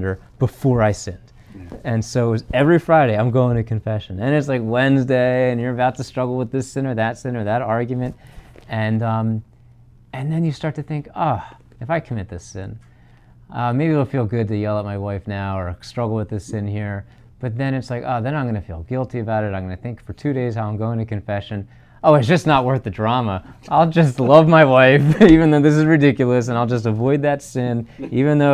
calendar before I sinned. And so it was every Friday I'm going to confession. And it's like Wednesday and you're about to struggle with this sin or that argument. And then you start to think, if I commit this sin, maybe it'll feel good to yell at my wife now or struggle with this sin here. But then it's like, then I'm going to feel guilty about it. I'm going to think for 2 days how I'm going to confession. It's just not worth the drama. I'll just love my wife, even though this is ridiculous, and I'll just avoid that sin, even though